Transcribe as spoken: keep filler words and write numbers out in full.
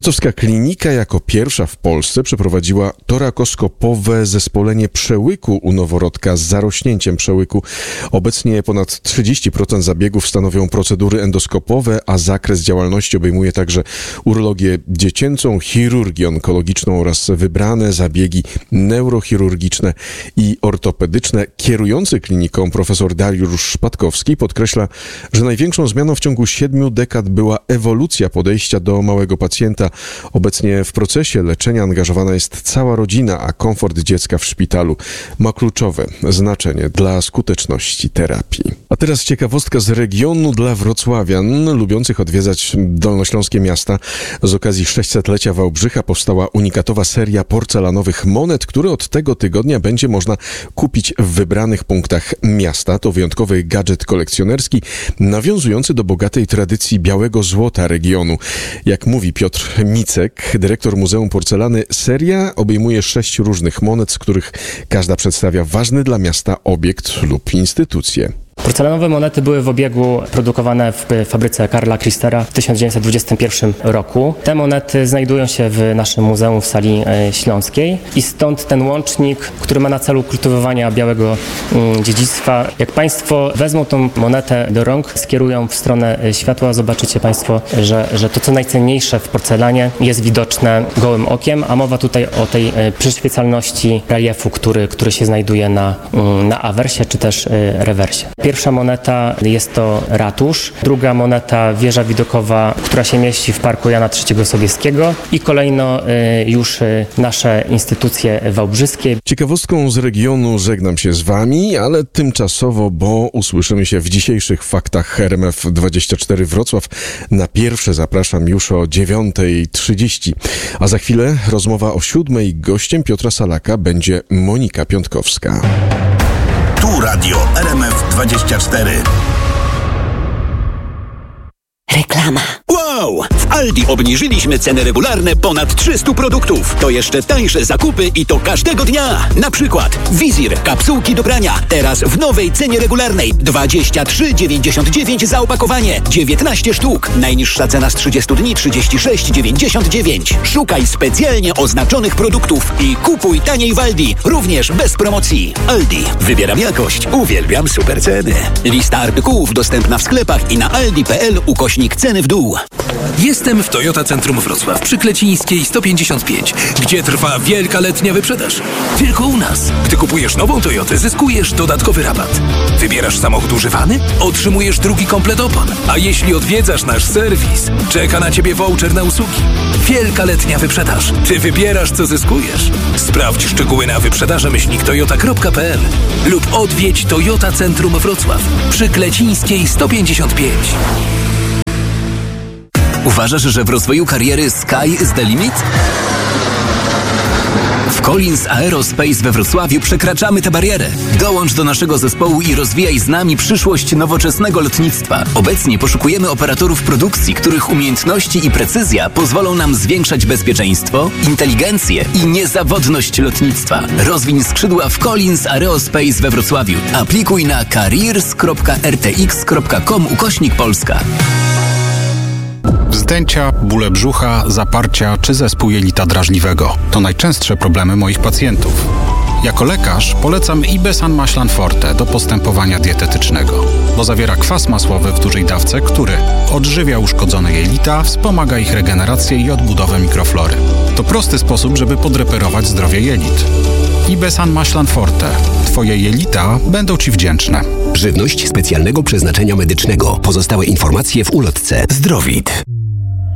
Wrocławska klinika jako pierwsza w Polsce przeprowadziła torakoskopowe zespolenie przełyku u noworodka z zarośnięciem przełyku. Obecnie ponad trzydzieści procent zabiegów stanowią procedury endoskopowe, a zakres działalności obejmuje także urologię dziecięcą, chirurgię onkologiczną oraz wybrane zabiegi neurochirurgiczne i ortopedyczne. Kierujący kliniką profesor Dariusz Szpatkowski podkreśla, że największą zmianą w ciągu siedmiu dekad była ewolucja podejścia do małego pacjenta. Obecnie w procesie leczenia angażowana jest cała rodzina, a komfort dziecka w szpitalu ma kluczowe znaczenie dla skuteczności terapii. A teraz ciekawostka z regionu dla wrocławian lubiących odwiedzać dolnośląskie miasta. Z okazji sześćsetlecia Wałbrzycha powstała unikatowa seria porcelanowych monet, które od tego tygodnia będzie można kupić w wybranych punktach miasta. To wyjątkowy gadżet kolekcjonerski nawiązujący do bogatej tradycji białego złota regionu. Jak mówi Piotr Micek, dyrektor Muzeum Porcelany, seria obejmuje sześć różnych monet, z których każda przedstawia ważny dla miasta obiekt lub instytucję. Porcelanowe monety były w obiegu produkowane w fabryce Karla Kristera w tysiąc dziewięćset dwudziestym pierwszym roku. Te monety znajdują się w naszym muzeum w sali śląskiej i stąd ten łącznik, który ma na celu kultywowanie białego dziedzictwa. Jak Państwo wezmą tą monetę do rąk, skierują w stronę światła, zobaczycie Państwo, że, że to co najcenniejsze w porcelanie jest widoczne gołym okiem, a mowa tutaj o tej przyświecalności reliefu, który, który się znajduje na, na awersie czy też rewersie. Pierwsza moneta jest to ratusz, druga moneta wieża widokowa, która się mieści w Parku Jana trzeciego Sobieskiego i kolejno y, już y, nasze instytucje wałbrzyskie. Ciekawostką z regionu żegnam się z Wami, ale tymczasowo, bo usłyszymy się w dzisiejszych faktach R M F dwadzieścia cztery Wrocław. Na pierwsze zapraszam już o dziewiąta trzydzieści, a za chwilę rozmowa o siódmej. Gościem Piotra Salaka będzie Monika Piątkowska. Tu Radio R M F dwadzieścia cztery. Reklama. Wow! W Aldi obniżyliśmy ceny regularne ponad trzystu produktów. To jeszcze tańsze zakupy i to każdego dnia. Na przykład Wizir, kapsułki do prania. Teraz w nowej cenie regularnej. dwadzieścia trzy dziewięćdziesiąt dziewięć za opakowanie. dziewiętnaście sztuk. Najniższa cena z trzydziestu dni trzydzieści sześć dziewięćdziesiąt dziewięć. Szukaj specjalnie oznaczonych produktów i kupuj taniej w Aldi. Również bez promocji. Aldi. Wybieram jakość. Uwielbiam super ceny. Lista artykułów dostępna w sklepach i na aldi kropka p l ukośnik ceny w dół. Jestem w Toyota Centrum Wrocław przy Klecińskiej sto pięćdziesiąt pięć, gdzie trwa wielka letnia wyprzedaż. Tylko u nas. Gdy kupujesz nową Toyotę, zyskujesz dodatkowy rabat. Wybierasz samochód używany? Otrzymujesz drugi komplet opon. A jeśli odwiedzasz nasz serwis, czeka na Ciebie voucher na usługi. Wielka letnia wyprzedaż. Ty wybierasz, co zyskujesz. Sprawdź szczegóły na wyprzedaże myślnik toyota kropka p l lub odwiedź Toyota Centrum Wrocław przy Klecińskiej sto pięćdziesiąt pięć. Uważasz, że w rozwoju kariery sky is the limit? W Collins Aerospace we Wrocławiu przekraczamy tę barierę. Dołącz do naszego zespołu i rozwijaj z nami przyszłość nowoczesnego lotnictwa. Obecnie poszukujemy operatorów produkcji, których umiejętności i precyzja pozwolą nam zwiększać bezpieczeństwo, inteligencję i niezawodność lotnictwa. Rozwiń skrzydła w Collins Aerospace we Wrocławiu. Aplikuj na careers kropka r t x kropka com ukośnik Polska. Wzdęcia, bóle brzucha, zaparcia czy zespół jelita drażliwego to najczęstsze problemy moich pacjentów. Jako lekarz polecam Ibesan Maślan Forte do postępowania dietetycznego, bo zawiera kwas masłowy w dużej dawce, który odżywia uszkodzone jelita, wspomaga ich regenerację i odbudowę mikroflory. To prosty sposób, żeby podreperować zdrowie jelit. Ibesan Maślan Forte. Twoje jelita będą Ci wdzięczne. Żywność specjalnego przeznaczenia medycznego. Pozostałe informacje w ulotce. Zdrowit.